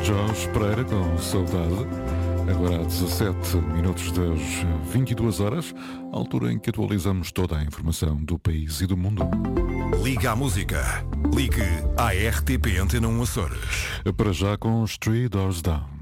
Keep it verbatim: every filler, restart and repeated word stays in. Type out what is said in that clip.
Jorge Pereira com Saudade. Agora há dezassete minutos das vinte e duas horas, altura em que atualizamos toda a informação do país e do mundo. Liga à música. Ligue à R T P Antena um Açores. Para já com os Three Doors Down.